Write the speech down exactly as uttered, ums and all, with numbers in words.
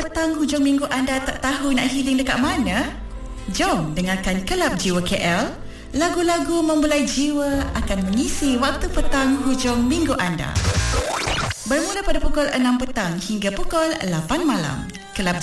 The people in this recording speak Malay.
petang hujung minggu anda tak tahu nak healing dekat mana? Jom dengarkan Kelab Jiwa K L. Lagu-lagu membelai jiwa akan mengisi waktu petang hujung minggu anda. Bermula pada pukul enam petang hingga pukul lapan malam. Kelab